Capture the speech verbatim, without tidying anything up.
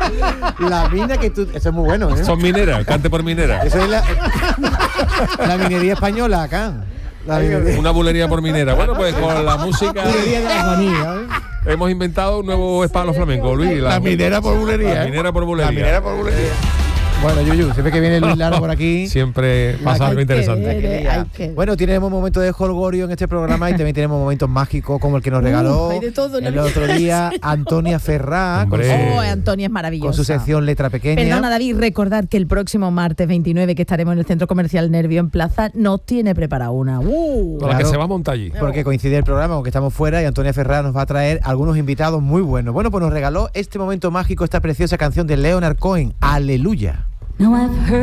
La mina que tú... Eso es muy bueno, ¿eh? Son mineras, cante por minera. Eso es la, la minería española acá. La minería. Una bulería por minera. Bueno, pues con la música... Bulería de la manía, ¿eh? Hemos inventado un nuevo espalo flamenco, Luis. La, la minera por bulería. La minera por bulería. La minera por bulería. Bueno, Yuyu, siempre que viene Luis Lara por aquí... Siempre pasa algo interesante. Ver, hay que... Bueno, tenemos momentos de jolgorio en este programa y también tenemos momentos mágicos como el que nos regaló Uh, hay de todo, el ¿no? otro día Antonia Ferrá con su, Hombre. Oh, Antonia es maravillosa. con su sección Letra Pequeña. Perdona, David, recordar que el próximo martes veintinueve, que estaremos en el Centro Comercial Nervio en Plaza, nos tiene preparada una. Uh. Con la que Claro. se va a montar allí. Porque coincide el programa, aunque estamos fuera, y Antonia Ferrá nos va a traer algunos invitados muy buenos. Bueno, pues nos regaló este momento mágico, esta preciosa canción de Leonard Cohen, Aleluya. Now I've heard